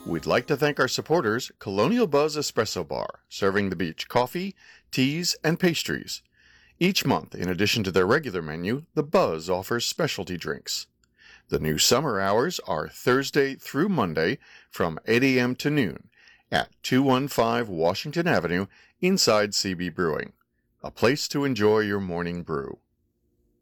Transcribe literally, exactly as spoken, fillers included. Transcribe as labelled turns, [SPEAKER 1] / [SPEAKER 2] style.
[SPEAKER 1] We'd like to thank our supporters, Colonial Buzz Espresso Bar, serving the beach coffee, teas, and pastries. Each month, in addition to their regular menu, the Buzz offers specialty drinks. The new summer hours are Thursday through Monday from eight a.m. to noon at two fifteen Washington Avenue inside C B Brewing. A place to enjoy your morning brew.